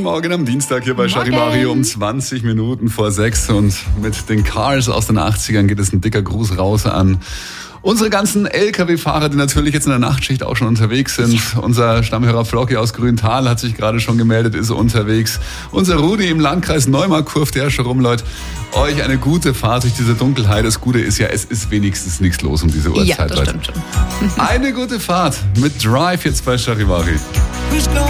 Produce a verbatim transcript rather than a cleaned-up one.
Morgen am Dienstag hier bei Morgen. Charivari um zwanzig Minuten vor sechs. Und mit den Cars aus den achtzigern geht es ein dicker Gruß raus an unsere ganzen L K W-Fahrer, die natürlich jetzt in der Nachtschicht auch schon unterwegs sind. Ja. Unser Stammhörer Flocki aus Grüntal hat sich gerade schon gemeldet, ist unterwegs. Unser Rudi im Landkreis Neumarkt-Kurf, der schon rumläuft. Euch eine gute Fahrt durch diese Dunkelheit. Das Gute ist ja, es ist wenigstens nichts los um diese Uhrzeit. Ja, das stimmt schon. Eine gute Fahrt mit Drive jetzt bei Charivari.